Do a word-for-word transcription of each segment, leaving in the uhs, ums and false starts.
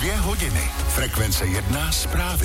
Dvě hodiny. Frekvence jedna zprávy.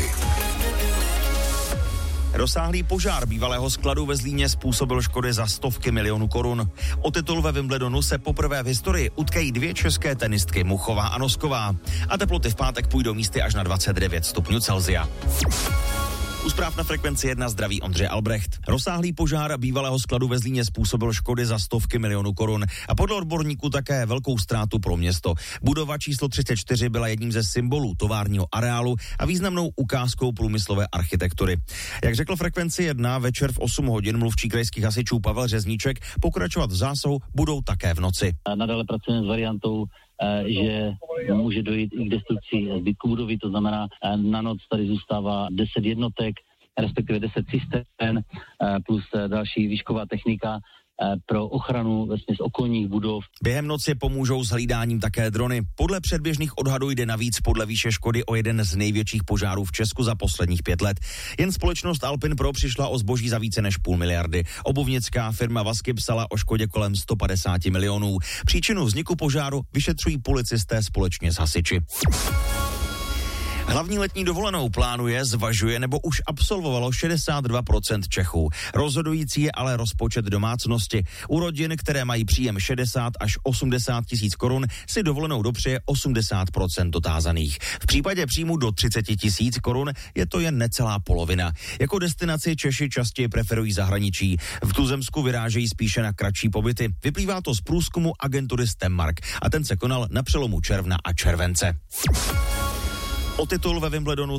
Rozsáhlý požár bývalého skladu ve Zlíně způsobil škody za stovky milionů korun. O titul ve Wimbledonu se poprvé v historii utkají dvě české tenistky, Muchová a Nosková. A teploty v pátek půjdou místy až na dvacet devět stupňů Celsia. U zpráv na Frekvenci jedna zdraví Ondřej Albrecht. Rozsáhlý požár bývalého skladu ve Zlíně způsobil škody za stovky milionů korun a podle odborníků také velkou ztrátu pro město. Budova číslo třicet čtyři byla jedním ze symbolů továrního areálu a významnou ukázkou průmyslové architektury. Jak řekl Frekvenci jedna, večer v osm hodin mluvčí krajských hasičů Pavel Řezníček, pokračovat v zásahu budou také v noci. Nadále pracujeme s variantou, že může dojít i k destrukci zbytku budovy, to znamená, na noc tady zůstává deset jednotek, respektive deset cistern plus další výšková technika pro ochranu vesměs okolních budov. Během noci pomůžou s hlídáním také drony. Podle předběžných odhadů jde navíc podle výše škody o jeden z největších požárů v Česku za posledních pět let. Jen společnost Alpin Pro přišla o zboží za více než půl miliardy. Obuvnická firma Vasky psala o škodě kolem sto padesát milionů. Příčinu vzniku požáru vyšetřují policisté společně s hasiči. Hlavní letní dovolenou plánuje, zvažuje nebo už absolvovalo šedesát dva procent Čechů. Rozhodující je ale rozpočet domácnosti. U rodin, které mají příjem šedesát až osmdesát tisíc korun, si dovolenou dopřeje osmdesát procent dotázaných. V případě příjmu do třicet tisíc korun je to jen necelá polovina. Jako destinaci Češi častěji preferují zahraničí. V tuzemsku vyrážejí spíše na kratší pobyty. Vyplývá to z průzkumu agentury Stemmark a ten se konal na přelomu června a července. O titul ve Wimbledonu